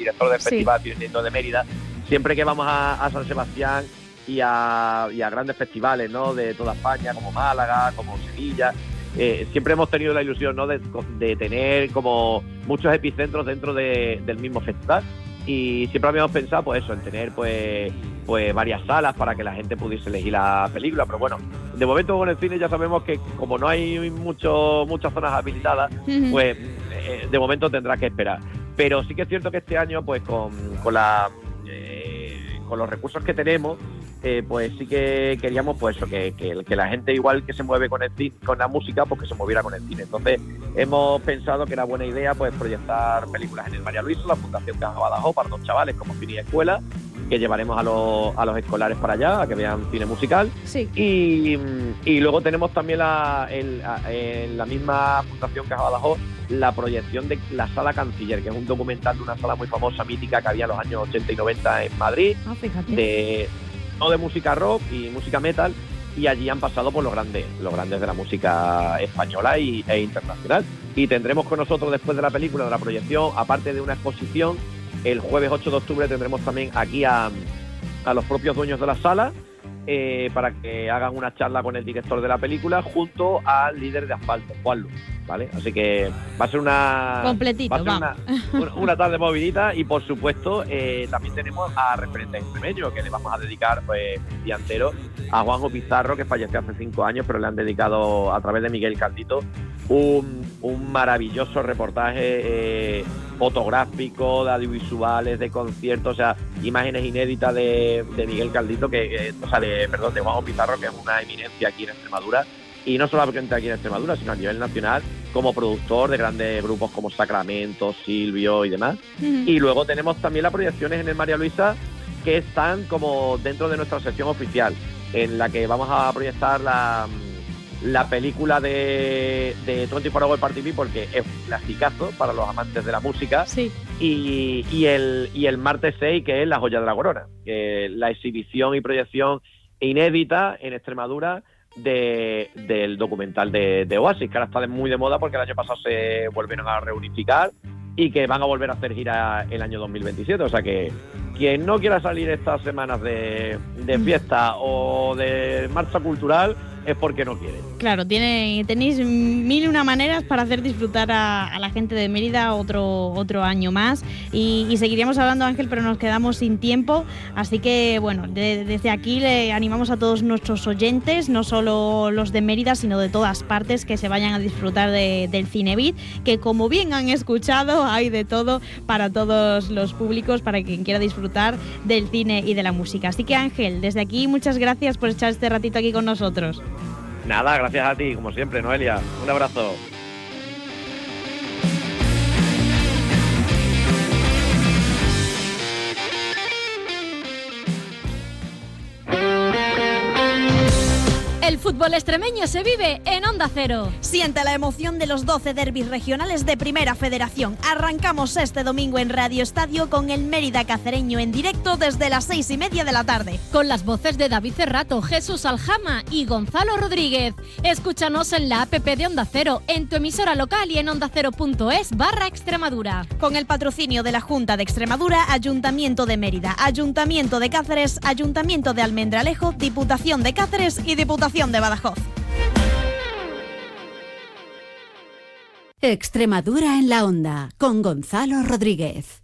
director del Festival Pionero de Mérida, siempre que vamos a San Sebastián y a grandes festivales, ¿no?, de toda España, como Málaga, como Sevilla, siempre hemos tenido la ilusión, ¿no?, de tener como muchos epicentros dentro del mismo festival, y siempre habíamos pensado, pues eso, en tener pues varias salas para que la gente pudiese elegir la película. Pero bueno, de momento con el cine ya sabemos que como no hay muchas zonas habilitadas, pues de momento tendrá que esperar. Pero sí que es cierto que este año, pues con los recursos que tenemos, pues sí que queríamos, pues eso, que la gente, igual que se mueve con la música, pues que se moviera con el cine. Entonces hemos pensado que era buena idea, pues proyectar películas en el María Luisa, la Fundación Caja Badajoz, para 2 chavales como Cine y Escuela, que llevaremos a los escolares para allá, a que vean cine musical. Sí. Y luego tenemos también en la misma Fundación Caja Badajoz la proyección de La Sala Canciller, que es un documental de una sala muy famosa, mítica, que había en los años 80 y 90 en Madrid, de música rock y música metal, y allí han pasado por los grandes de la música española e internacional. Y tendremos con nosotros, después de la película, de la proyección, aparte de una exposición, el jueves 8 de octubre tendremos también aquí a los propios dueños de la sala, para que hagan una charla con el director de la película junto al líder de Asfalto, Juanlu, ¿vale? Así que va a ser una tarde movidita. Y por supuesto también tenemos a Referentes Extremeños, que le vamos a dedicar un día entero a Juanjo Pizarro, que falleció hace 5 años, pero le han dedicado a través de Miguel Caldito un maravilloso reportaje fotográfico, de audiovisuales, de conciertos, o sea, imágenes inéditas de Miguel Caldito, de Juanjo Pizarro, que es una eminencia aquí en Extremadura, y no solamente aquí en Extremadura, sino a nivel nacional, como productor de grandes grupos como Sacramento, Silvio y demás. Y luego tenemos también las proyecciones en el María Luisa, que están como dentro de nuestra sección oficial, en la que vamos a proyectar la película de 24 Hours Party People, porque es un clasicazo para los amantes de la música. Sí. Y el martes 6, que es La Joya de la Corona, que es la exhibición y proyección inédita en Extremadura del documental de Oasis, que ahora está muy de moda porque el año pasado se volvieron a reunificar y que van a volver a hacer gira el año 2027. O sea que quien no quiera salir estas semanas de fiesta o de marcha cultural es porque no quiere. Claro, tenéis 1001 maneras para hacer disfrutar a la gente de Mérida otro año más, y seguiríamos hablando, Ángel, pero nos quedamos sin tiempo, así que bueno, desde aquí le animamos a todos nuestros oyentes, no solo los de Mérida, sino de todas partes, que se vayan a disfrutar del Cinebit, que como bien han escuchado, hay de todo para todos los públicos, para quien quiera disfrutar del cine y de la música. Así que, Ángel, desde aquí muchas gracias por echar este ratito aquí con nosotros. Nada, gracias a ti, como siempre, Noelia. Un abrazo. El fútbol extremeño se vive en Onda Cero. Siente la emoción de los 12 derbis regionales de Primera Federación. Arrancamos este domingo en Radio Estadio con el Mérida Cacereño en directo desde las 6:30 de la tarde. Con las voces de David Cerrato, Jesús Aljama y Gonzalo Rodríguez. Escúchanos en la app de Onda Cero, en tu emisora local y en ondacero.es/Extremadura. Con el patrocinio de la Junta de Extremadura, Ayuntamiento de Mérida, Ayuntamiento de Cáceres, Ayuntamiento de Almendralejo, Diputación de Cáceres y Diputación de Badajoz. Extremadura en la onda, con Gonzalo Rodríguez.